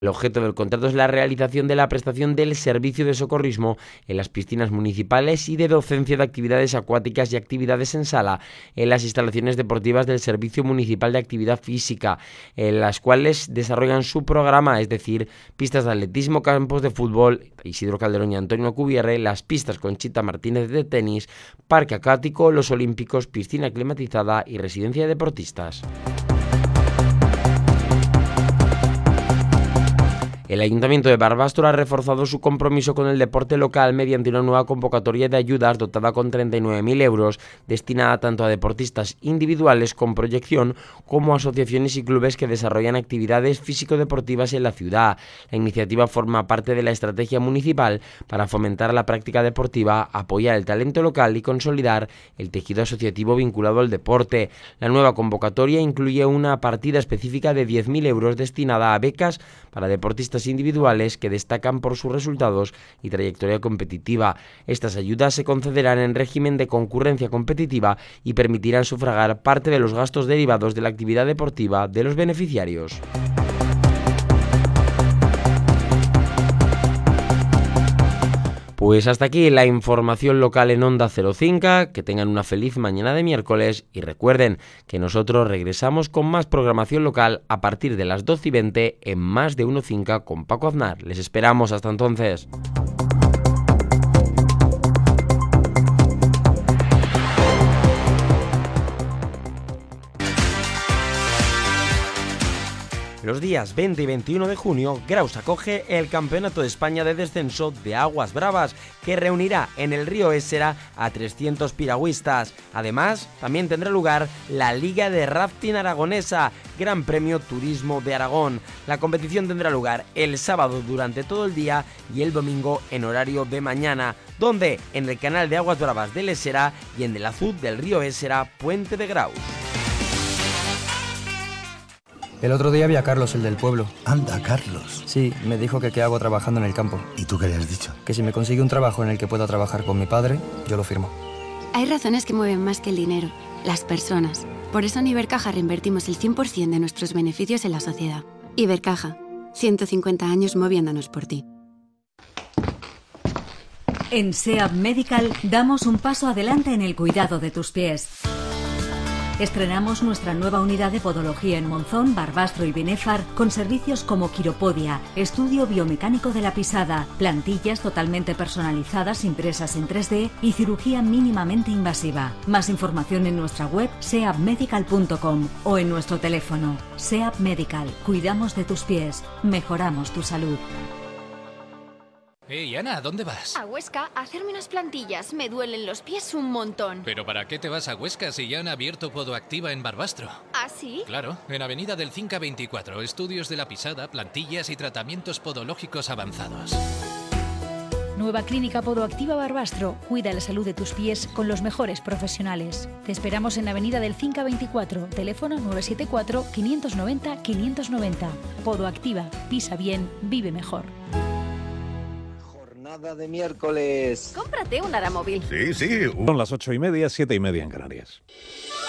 El objeto del contrato es la realización de la prestación del servicio de socorrismo en las piscinas municipales y de docencia de actividades acuáticas y actividades en sala en las instalaciones deportivas del Servicio Municipal de Actividad Física, en las cuales desarrollan su programa, es decir, pistas de atletismo, campos de fútbol, Isidro Calderón y Antonio Cubierre, las pistas Conchita Martínez de tenis, parque acuático, los olímpicos, piscina climatizada y residencia de deportistas. El Ayuntamiento de Barbastro ha reforzado su compromiso con el deporte local mediante una nueva convocatoria de ayudas dotada con 39.000 euros, destinada tanto a deportistas individuales con proyección como a asociaciones y clubes que desarrollan actividades físico-deportivas en la ciudad. La iniciativa forma parte de la estrategia municipal para fomentar la práctica deportiva, apoyar el talento local y consolidar el tejido asociativo vinculado al deporte. La nueva convocatoria incluye una partida específica de 10.000 euros destinada a becas para deportistas individuales que destacan por sus resultados y trayectoria competitiva. Estas ayudas se concederán en régimen de concurrencia competitiva y permitirán sufragar parte de los gastos derivados de la actividad deportiva de los beneficiarios. Pues hasta aquí la información local en Onda 05, que tengan una feliz mañana de miércoles y recuerden que nosotros regresamos con más programación local a partir de las 12:20 en Más de Uno 5 con Paco Aznar. Les esperamos hasta entonces. Los días 20 y 21 de junio, Graus acoge el Campeonato de España de Descenso de Aguas Bravas, que reunirá en el río Ésera a 300 piragüistas. Además, también tendrá lugar la Liga de Rafting Aragonesa, Gran Premio Turismo de Aragón. La competición tendrá lugar el sábado durante todo el día y el domingo en horario de mañana, donde en el canal de Aguas Bravas del Ésera y en el azud del río Ésera, Puente de Graus. El otro día vi a Carlos, el del pueblo. Anda, Carlos. Sí, me dijo que qué hago trabajando en el campo. ¿Y tú qué le has dicho? Que si me consigue un trabajo en el que pueda trabajar con mi padre, yo lo firmo. Hay razones que mueven más que el dinero, las personas. Por eso en Ibercaja reinvertimos el 100% de nuestros beneficios en la sociedad. Ibercaja, 150 años moviéndonos por ti. En SEAT Medical damos un paso adelante en el cuidado de tus pies. Estrenamos nuestra nueva unidad de podología en Monzón, Barbastro y Binéfar con servicios como quiropodia, estudio biomecánico de la pisada, plantillas totalmente personalizadas impresas en 3D y cirugía mínimamente invasiva. Más información en nuestra web seapmedical.com o en nuestro teléfono. SEAT Medical. Cuidamos de tus pies. Mejoramos tu salud. Hey, Ana, ¿dónde vas? A Huesca, a hacerme unas plantillas. Me duelen los pies un montón. ¿Pero para qué te vas a Huesca si ya han abierto Podoactiva en Barbastro? ¿Ah, sí? Claro, en Avenida del Cinca 24. Estudios de la pisada, plantillas y tratamientos podológicos avanzados. Nueva clínica Podoactiva Barbastro. Cuida la salud de tus pies con los mejores profesionales. Te esperamos en Avenida del Cinca 24. Teléfono 974 590 590. Podoactiva. Pisa bien, vive mejor. Jornada de miércoles. Cómprate un Aramóvil. Sí. Son las 8:30, 7:30 en Canarias.